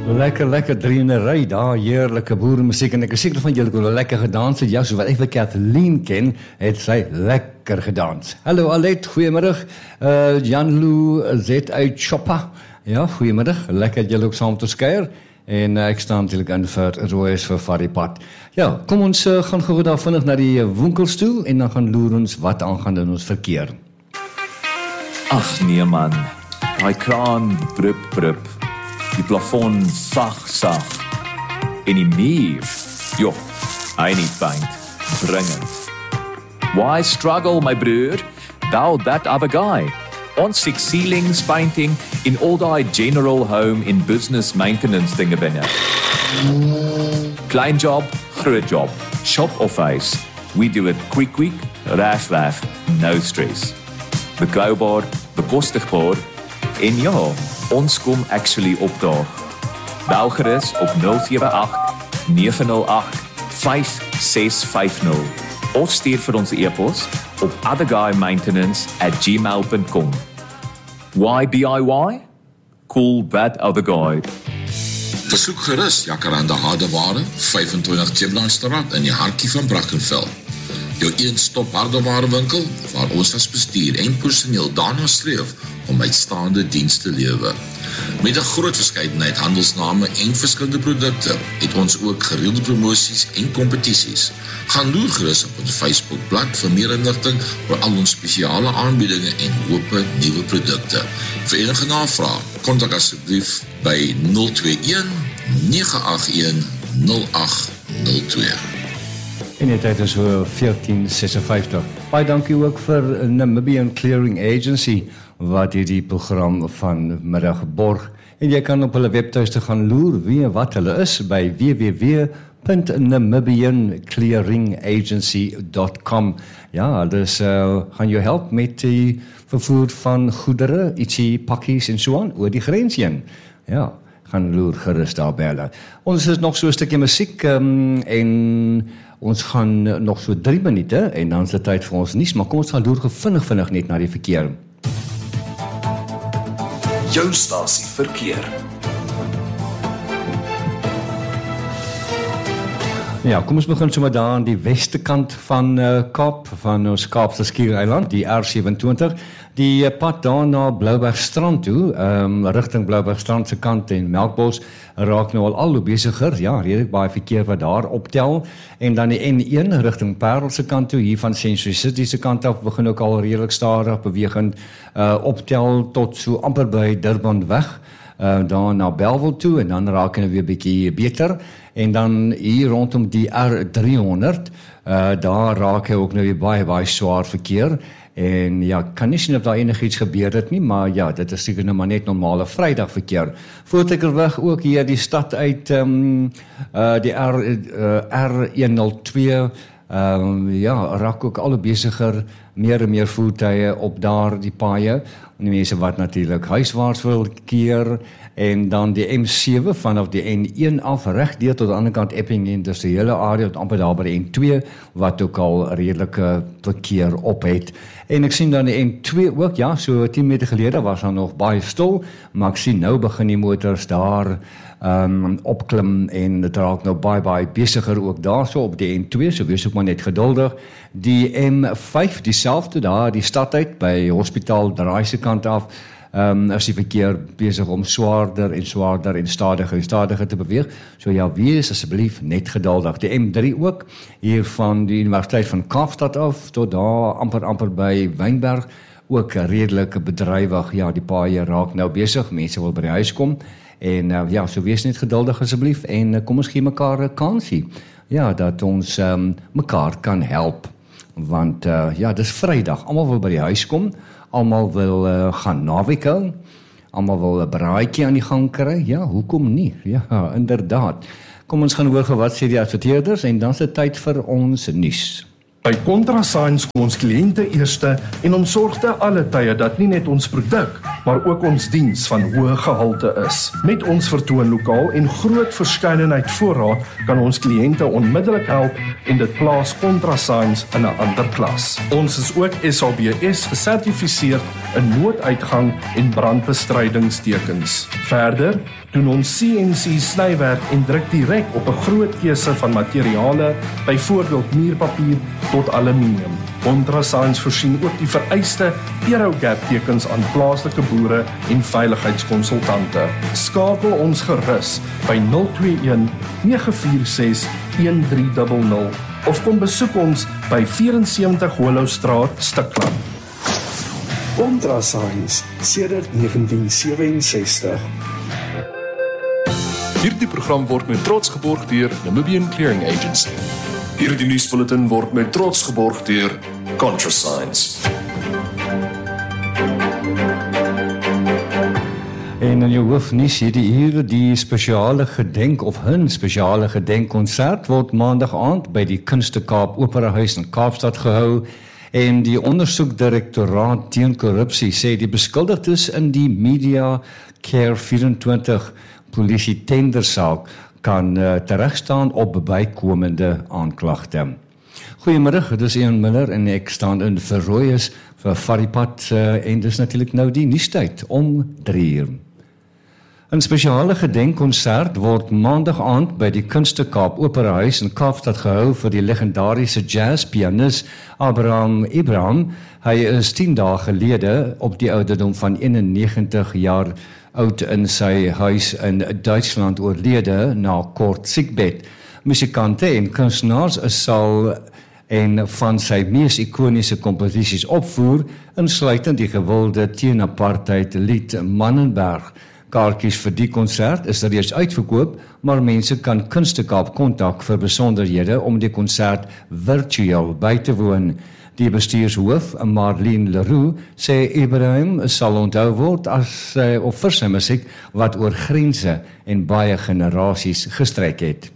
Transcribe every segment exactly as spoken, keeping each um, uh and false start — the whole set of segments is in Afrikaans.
Lekker, lekker drieënery daar, heerlijke boerenmuziek. En ek is seker van julle kon lekker gedans het. Ja, so wat ek vir Kathleen ken, het sy lekker gedans. Hallo Alet, goeiemiddag. Uh, Jan-Lou Z uit Choppa. Ja, goeiemiddag. Lekker dat julle ook saam te skeuier. En uh, ek staan natuurlijk in vir Roos vir Varipad. Ja, kom ons uh, gaan gou daar vinnig na die uh, winkels toe en dan gaan loer ons wat aangaan in ons verkeer. Ag nee man, daai kraan brup brup. Die plafon sag sag. En die muur, joh, hy nie paint, dringend. Why struggle, my broer? Thou that other guy. Ons six ceilings painting in all die general home in business maintenance dinge binne. Klein job, groot job, shop of face. We do it quick quick, raf raf, no stress. Bekoubaar, bekostigbaar en ja, ons kom actually opdaag. Bel gerus op nul sewe agt nege nul agt vyf ses vyf nul of stuur vir ons e-pos op otherguymaintenance at gmail dot com. Why D I Y? Cool that other guy. Besoek gerus Jacaranda Hardeware, vyfentwintig Chiplandstraat in die hartjie van Brackenfell. Jou een-stop hardewarewinkel waar ons as bestuur en personeel daarna streef om uitstaande dienste te lewer. Met 'n groot verskeidenheid handelsname en verskillende produkte het ons ook gereelde promosies en kompetisies. Gaan loer gerus op ons Facebookblad vir meer inligting oor al ons spesiale aanbiedinge en hoope nuwe produkte. Vir enige navraag, kontak asseblief by nul twee een nege agt een nul agt nul twee. En die tyd is so veertien sesenvyftig. Baie dankie ook vir Namibian Clearing Agency wat hierdie program vanmiddag borg. En jy kan op hulle webtuiste gaan loer wie en wat hulle is by w w w punt namibian clearing agency dot com. Ja, dus uh, gaan jou help met die vervoer van goedere, ietsie pakkies en so aan oor die grens heen. Ja, gaan loer gerus daar by hulle. Ons is nog so 'n stukkie musiek um, en ons gaan nog so drie minute en dan is dit tyd vir ons nuus, maar kom ons gaan loer vinnig vinnig net na die verkeer. Jou stasie verkeer. Ja, kom ons begin sommer daar aan die weste kant van uh, Kaap, van ons Kaapse Skiereiland, die R sewenentwintig. Die uh, pad daar na Bloubergstrand toe, um, rigting Bloubergstrand se kant en Melkbos, raak nou al al hoe besigger, ja, redelik baie verkeer wat daar optel. En dan die N een rigting Parel se kant toe, hier van Sensory City se kant af, begin ook al redelik stadig bewegend uh, optel tot so amper by Durban weg. Uh, dan na Bellville toe en dan raak hulle weer bietjie beter en dan hier rondom die R driehonderd uh, daar raak hy ook nou weer baie baie swaar verkeer en ja, kan nie sien of daar enigiets gebeur het nie, maar ja, dit is seker nou maar net normale Vrydag verkeer. Voortrekker ook hier die stad uit um, uh, die R, uh, R honderdtwee Um, ja, raak ook alle besigger, meer en meer voertuie op daar die paaie, die mense wat natuurlik huiswaarts wil keer, en dan die M sewe vanaf die N een af, reg deur tot die ander kant Epping industriële area, tot amper daar by die N twee, wat ook al redelike verkeer op het. En ek sien dan die N twee ook, ja, so tien meter gelede was daar nog baie stil, maar ek sien nou begin die motors daar um, opklim en dit raak nou baie baie besigger ook daar so op die N twee, so wees ook maar net geduldig. Die M vyf, dieselfde daar, die stad uit by Hospitaal Draai se kant af, um, is die verkeer besig om swaarder en swaarder en stadiger en stadiger te beweeg. So ja, wees asseblief net geduldig. Die M drie ook, hier van die Universiteit van Kaapstad af, tot daar amper amper by Wynberg, ook redelik bedrywig. Ja, die paaie raak nou besig, mense wil by die huis kom, en uh, ja, so wees net geduldig asseblief, en uh, kom ons gee mekaar 'n kansie, ja, dat ons um, mekaar kan help, want uh, ja, dis Vrydag, almal wil by die huis kom, almal wil uh, gaan naweek hou, almal wil 'n braaitjie aan die gang kry, ja, hoekom nie, ja, inderdaad. Kom ons gaan hoor wat sê die adverteerders, en dan is dit tyd vir ons nuus. By Contra Science kom ons kliënte eerste en ons sorg te alle tye dat nie net ons produk, maar ook ons diens van hoë gehalte is. Met ons vertoonlokaal en groot verskeidenheid voorraad kan ons kliënte onmiddellik help en dit plaas Contrasigns in 'n ander klas. Ons is ook S A B S gesertifiseerd in nooduitgang en brandbestrydingstekens. Verder doen ons C N C snywerk en druk direk op 'n groot keuse van materiale, byvoorbeeld muurpapier tot aluminium. Contrasigns voorsien ook die vereiste Aerogap tekens aan plaaslike boere en veiligheidskonsultante. Skakel ons gerus by nul twee een nege vier ses een drie nul nul of kom besoek ons by vierentseventig Hollowstraat, Stikland. Contrasigns sedert negentien sewe-en-sestig. Hierdie program word met trots geborg deur Namibian Clearing Agency. Hierdie nuusbulletin word met trots geborg deur Contrasigns. En in jou hoofnuus hierdie uur die spesiale gedenk of hun spesiale gedenkkonsert word maandag aand by die Kunste Kaap Operahuis in Kaapstad gehou. En die ondersoekdirektoraat teen korrupsie sê die beskuldigdes in die Media Care vyf-en-twintig polisie tendersaak kan uh, teregstaan op bykomende aanklagte. Goeiemiddag, dit is Ian Miller en ek staan in vir Rooyes vir Varipad uh, en dis natuurlik nou die nuustyd om drie uur. 'n Spesiale gedenkkonsert word maandag aand by die Kunste Kaap Operahuis in Kaapstad gehou vir die legendariese jazzpianis Abraham Abraham. Hy is tien dae gelede op die ouderdom van eenennegentig jaar oud in sy huis in Duitsland oorlede na kort siekbed. Musikante en kunstenaars sal een van sy mees ikoniese komposisies opvoer, insluitend die gewilde teen-apartheid lied Mannenberg. Kaartjies vir die konsert is reeds uitverkoop, maar mense kan Kunste Kaap kontak vir besonderhede om die konsert virtueel by te woon. Die bestuurshoof, Marlene Leroux, sê Ibrahim sal onthou word as uh, of vir sy musiek wat oor grense en baie generasies gestrek het.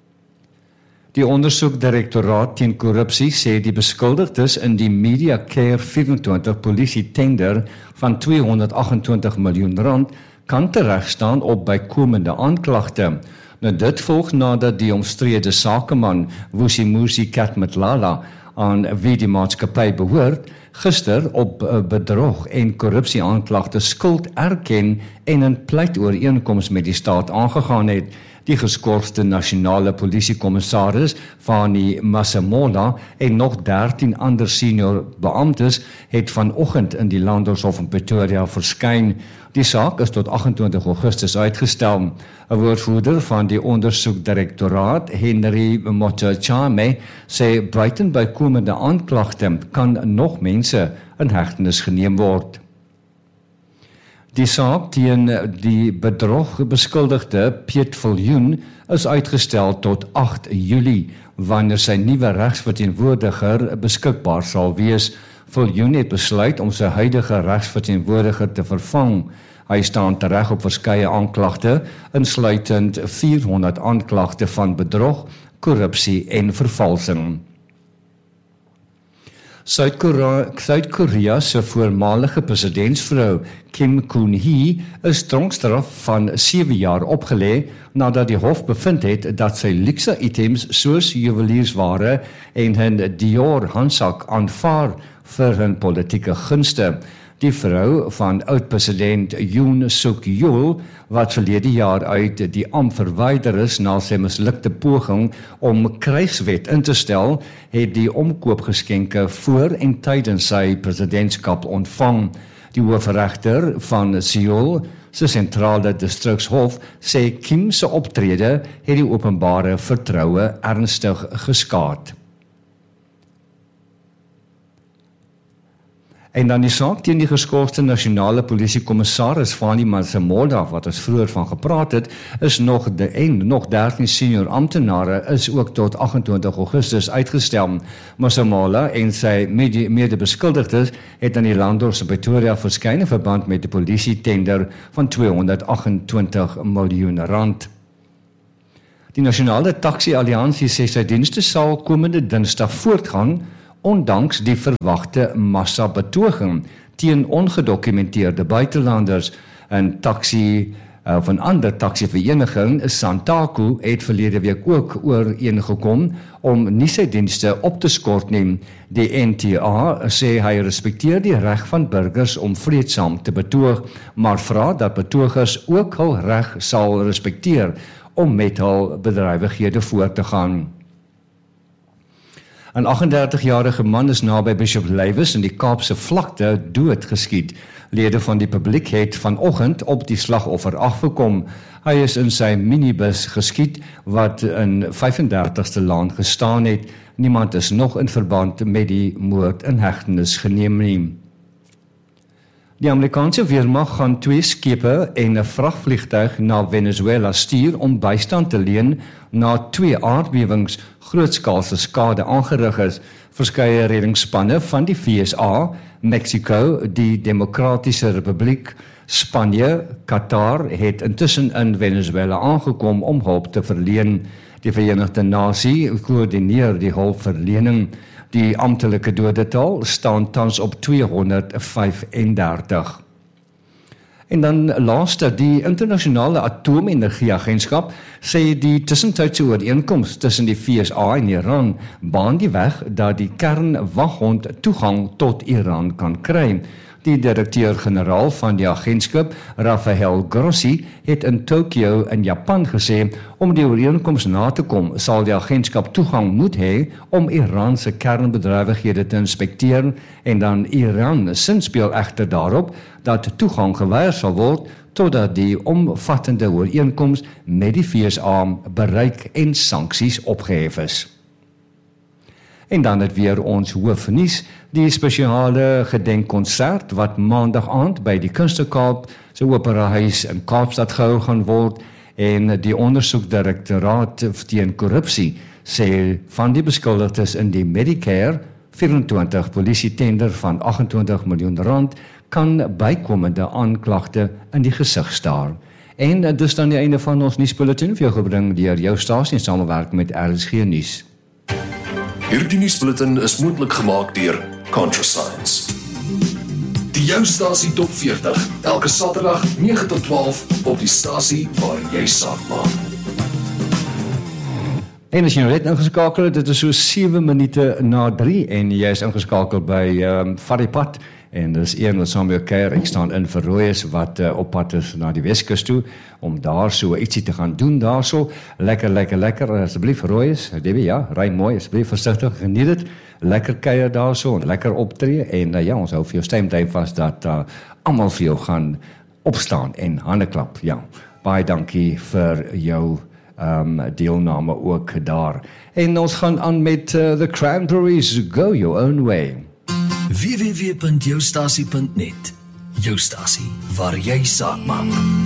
Die ondersoekdirektoraat teen korrupsie sê die beskuldigdes in die Media Care vyf-en-twintig polisie tender van tweehonderdagentwintig miljoen rand kan teregstaan op bykomende aanklagte. Nou dit volg nadat die omstrede sakeman Vusimuzi Katmatlala aan wie die maatskappy behoort, gister op bedrog en korrupsie aanklagte skuld erken en 'n pleitooreenkoms met die staat aangegaan het. Die geskorste nasionale polisiekommissaris Fani Masemola en nog dertien ander senior beamptes het vanoggend in die Landdroshof in Pretoria verskyn. Die saak is tot agentwintig Augustus uitgestel. 'n Woordvoerder van die ondersoekdirektoraat, Henry Motochame, sê buiten bykomende aanklagte kan nog mense in hegtenis geneem word. Die saak teen die bedrog beskuldigde Piet Viljoen is uitgestel tot agt Julie, wanneer sy nuwe regsverteenwoordiger beskikbaar sal wees. Viljoen het besluit om sy huidige regsverteenwoordiger te vervang. Hy staan tereg op verskeie aanklagte, insluitend vierhonderd aanklagte van bedrog, korrupsie en vervalsing. Suid-Korea se voormalige presidentsvrou Kim Kun-hee is tronkstraf van sewe jaar opgelê nadat die hof bevind het dat sy luukse items soos juweliersware en 'n Dior handsak aanvaar vir 'n politieke gunste. Die vrou van oud-president Yoon Suk-yeol, wat verlede jaar uit die ampt verwyder is na sy mislukte poging om krygswet in te stel, het die omkoopgeskenke voor en tydens sy presidentskap ontvang. Die hoofregter van Seoul, se sentrale distrikshof, sê Kim se optrede het die openbare vertroue ernstig geskaad. En dan die saak teen die geskorste nasionale polisiekommissaris Fani Masemola, wat ons vroeër van gepraat het, is nog de, en nog dertien senior amptenare is ook tot agentwintig Augustus uitgestel. Masemola en sy medebeskuldigdes het aan die Landdroshof in Pretoria verskyn in verband met die polisietender van tweehonderdagentwintig miljoen rand. Die Nasionale Taxi Alliansie sê sy dienste sal komende Dinsdag voortgaan, ondanks die verwagte massa betoging teen ongedokumenteerde buitelanders. En taxi uh, van ander taxivereniging, Santaku, het verlede week ook ooreengekom om nie sy dienste op te skort nie. Die N T A sê hy respekteer die reg van burgers om vreedsaam te betoog, maar vra dat betogers ook hul reg sal respekteer om met hul bedrywighede voort te gaan. 'n agt-en-dertig-jarige man is naby Bishop Lywes in die Kaapse vlakte doodgeskiet. Lede van die publiek het vanoggend op die slagoffer afgekom. Hy is in sy minibus geskiet wat in vyf-en-dertigste laan gestaan het. Niemand is nog in verband met die moord in hegtenis geneem nie. Die Amerikaanse weermag gaan twee skepe en 'n vragvliegtuig na Venezuela stuur om bystand te leen na twee aardbewings grootskaalse skade aangerig is. Verskeie reddingsspanne van die V S A, Mexico, die Demokratiese Republiek, Spanje, Qatar het intussen in Venezuela aangekom om hulp te verleen. Die Verenigde Nasies koördineer die hulpverlening. Die amptelike dodetal staan tans op tweehonderdvyf-en-dertig. En dan laaste, die internasionale atoomenergieagentskap sê die tussentydse ooreenkoms tussen die V S A en Iran baan die weg dat die kernwaghond toegang tot Iran kan kry. Die direkteur-generaal van die agentskap, Rafael Grossi, het in Tokio in Japan gesê, om die ooreenkoms na te kom, sal die agentskap toegang moet hê om Iran se kernbedrywighede te inspekteer en dan Iran sinspeel egter daarop dat toegang geweier sal word totdat die omvattende ooreenkoms met die V S A bereik en sanksies opgehef is. En dan het weer ons hoofnuus, die spesiale gedenkkonsert wat maandag aand by die Kunstekaap se operahuis in Kaapstad gehou gaan word en die ondersoekdirektoraat teen korrupsie sê van die beskuldigdes in die Medicare vyf-en-twintig polisietender van agt-en-twintig miljoen rand kan bykomende aanklagte in die gesig staar. En dis dan die einde van ons nuusbulletin vir jou gebring deur jou stasie in samewerking met R S G nuus. Hierdie nuusbulletin is moontlik gemaak deur ContraScience. Die jou stasie top veertig, elke Saterdag nege tot twaalf op die stasie waar jy saak maak. En as jy nou net ingeskakel het, dit is so sewe minute na drie en jy is ingeskakel by um, Varipad. En dis een wat saam met jou kuier. Ek staan in vir Rooies wat uh, op pad is na die Weskus toe om daar so ietsie te gaan doen daarso. Lekker, lekker, lekker. Asseblief Rooies, Debbie, ja, ry mooi, asseblief versigtig, geniet dit. Lekker kuier daarso en lekker optree en uh, ja, ons hou vir jou stemtyd vas dat uh, almal vir jou gaan opstaan en hande klap. Ja, baie dankie vir jou um, deelname ook daar. En ons gaan aan met uh, The Cranberries, Go Your Own Way. w w w punt jou stasie punt net. Jou stasie waar jy saak maak.